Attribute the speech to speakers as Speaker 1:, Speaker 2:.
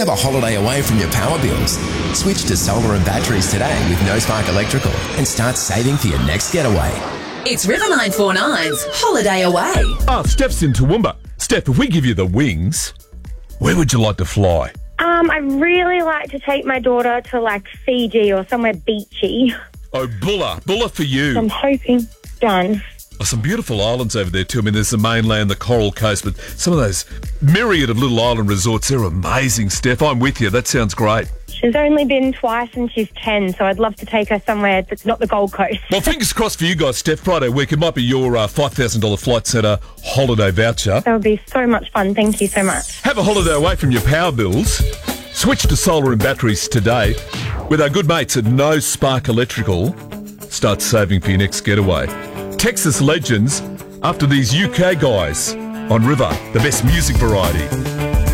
Speaker 1: Have a holiday away from your power bills. Switch to solar and batteries today with No Spark Electrical and start saving for your next getaway.
Speaker 2: It's River 949's Holiday Away.
Speaker 3: Steph's in Toowoomba. Steph, if we give you the wings, where would you like to fly?
Speaker 4: I'd really like to take my daughter to like Fiji or somewhere beachy.
Speaker 3: Oh, Bulla for you.
Speaker 4: I'm hoping. Done.
Speaker 3: Oh, some beautiful islands over there too. I mean, there's the mainland, the Coral Coast, but some of those myriad of little island resorts, they're amazing, Steph. I'm with you. That sounds great.
Speaker 4: She's only been twice and she's 10, so I'd love to take her somewhere that's not the Gold Coast.
Speaker 3: Well, fingers crossed for you guys, Steph. Friday week, it might be your $5,000 Flight Centre holiday voucher.
Speaker 4: That would be so much fun. Thank you so much.
Speaker 3: Have a holiday away from your power bills. Switch to solar and batteries today. With our good mates at No Spark Electrical, start saving for your next getaway. Texas legends after these UK guys on River, the best music variety.